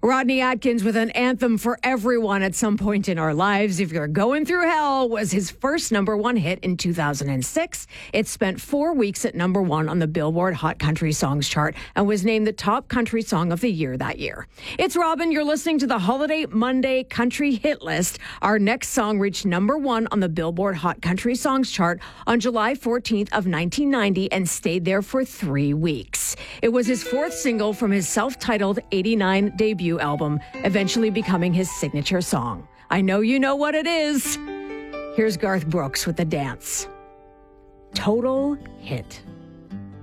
Rodney Atkins with an anthem for everyone at some point in our lives. If You're Going Through Hell was his first number one hit in 2006. It spent 4 weeks at number one on the Billboard Hot Country Songs chart and was named the top country song of the year that year. It's Robin. You're listening to the Holiday Monday Country Hit List. Our next song reached number one on the Billboard Hot Country Songs chart on July 14th of 1990 and stayed there for 3 weeks. It was his fourth single from his self-titled 89 debut album, eventually becoming his signature song. I know you know what it is. Here's Garth Brooks with The Dance. Total hit.